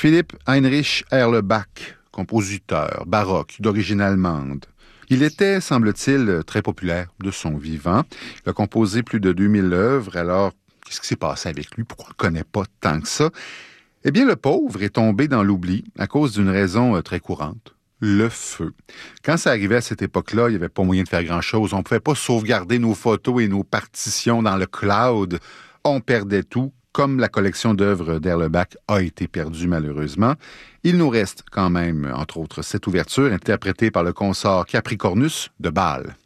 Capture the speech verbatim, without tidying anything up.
Philipp Heinrich Erlebach, compositeur baroque d'origine allemande. Il était, semble-t-il, très populaire de son vivant. Il a composé plus de deux mille œuvres. Alors, qu'est-ce qui s'est passé avec lui? Pourquoi on ne le connaît pas tant que ça? Eh bien, le pauvre est tombé dans l'oubli à cause d'une raison très courante. Le feu. Quand ça arrivait à cette époque-là, il n'y avait pas moyen de faire grand-chose. On ne pouvait pas sauvegarder nos photos et nos partitions dans le cloud. On perdait tout, comme la collection d'œuvres d'Erlebach a été perdue malheureusement. Il nous reste quand même, entre autres, cette ouverture interprétée par le consort Capricornus de Bâle.